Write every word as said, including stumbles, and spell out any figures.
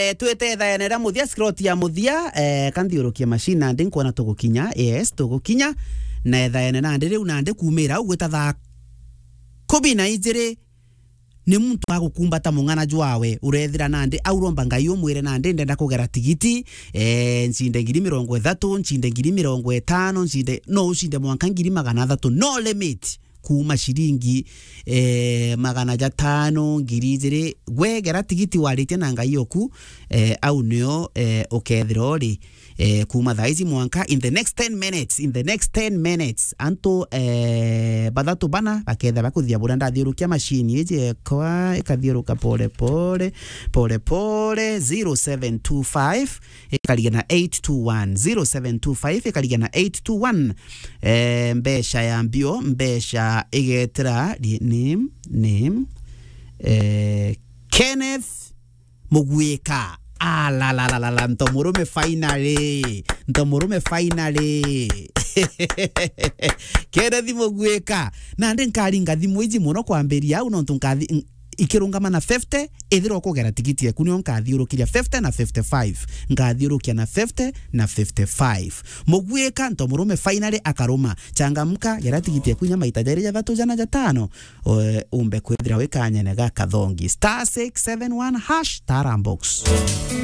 Eh, tuete thayanera muthia scrot ya muthia eh, kanthiurukia machine ndi nkuona tugukinya yes tugukinya na thayanera ndi riu na ndi kumira u gwita tha kumi na igiri ni muntu wa gukumbata mung'ana jwawe urethira nandi auromba ngai umwire nandi ndenda kugera tigiti eh ncinde ngiri mirongo ithatu ncinde ngiri mirongo itano ncinde no ucinde mwanka ngiri magana thatu no limit kuma shiringi eh magana jatano ngiri igiri gwegera tigiti warite na ngai yoku eh au nio eh ukethira ri eh kuma thaizi mwanka in the next ten minutes in the next ten minutes anto eh badatu bana baketha bakuthia buranda thiurukia machine eje kwa ikathiuruka pole pole pole pole zero seven two five ikaligana eight two one zero seven two five ikaligana eight two one eh mbesha ya mbio mbesha igetira name name eh Kenneth Mugweka. Ah la la la la la ntomurume finally ntomurume finally Kenneth Mugweka na ndi nkaringa thimu iji muno kwamberia au no ntunkathi ikirungama na fifty ithiro kugera tigiti yaku nio nkathiurukiria fifty na fifty-five ngathiurukia na fifty na fifty-five Mugweka ntomurume finally akaruma changamka gera tigiti yaku nya maita jari ya thatu jana jatano umbe kwithira wikanyene ga kathongi star six seven one hash tarambox.